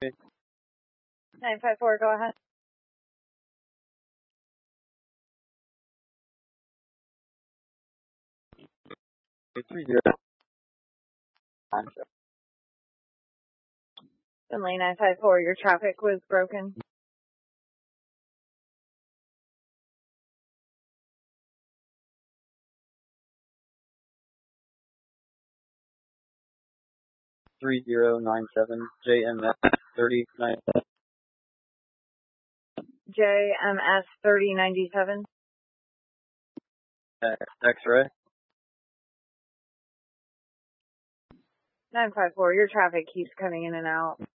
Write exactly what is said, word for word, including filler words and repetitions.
nine five four, go ahead. three zero. Finley nine five four, your traffic was broken. three zero nine seven J M S thirty nine. J M S thirty ninety-seven. X-ray. nine five four, your traffic keeps coming in and out.